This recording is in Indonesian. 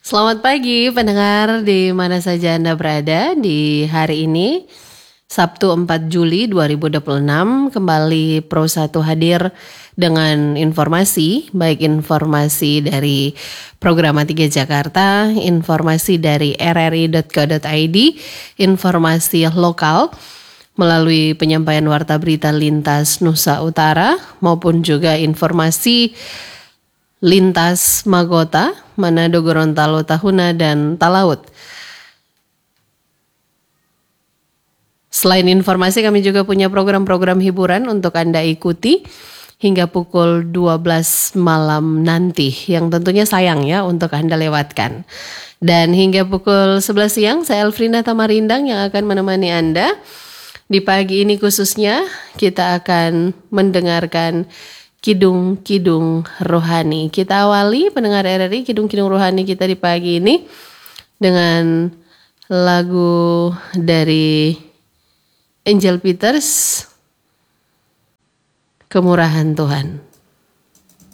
Selamat pagi pendengar di mana saja Anda berada di hari ini Sabtu 4 Juli 2026 kembali Pro 1 hadir dengan informasi baik informasi dari Program 3 Jakarta, informasi dari rri.co.id, informasi lokal melalui penyampaian warta berita lintas Nusa Utara maupun juga informasi lintas Magota, Manado, Gorontalo, Tahuna, dan Talaut. Selain informasi kami juga punya program-program hiburan untuk Anda ikuti hingga pukul 12 malam nanti yang tentunya sayang ya untuk Anda lewatkan. Dan hingga pukul 11 siang saya Elfrina Tamarindang yang akan menemani Anda. Di pagi ini khususnya kita akan mendengarkan Kidung-Kidung Rohani. Kita awali pendengar RRI Kidung-Kidung Rohani kita di pagi ini dengan lagu dari Angel Peters, Kemurahan Tuhan.